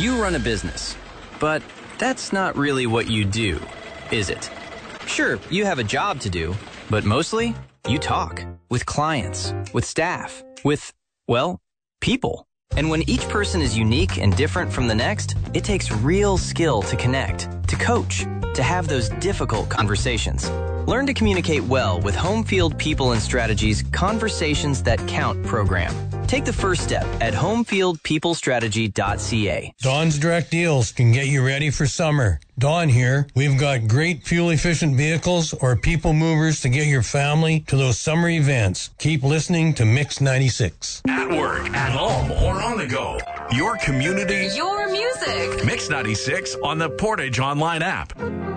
You run a business, but that's not really what you do, is it? Sure, you have a job to do, but mostly you talk with clients, with staff, with, well, people. And when each person is unique and different from the next, it takes real skill to connect, to coach, to have those difficult conversations. Learn to communicate well with Homefield People and Strategies Conversations That Count program. Take the first step at homefieldpeoplestrategy.ca. Dawn's Direct Deals can get you ready for summer. Dawn here. We've got great fuel-efficient vehicles or people movers to get your family to those summer events. Keep listening to Mix 96. At work, at home, or on the go. Your community. Your music. Mix 96 on the Portage Online app.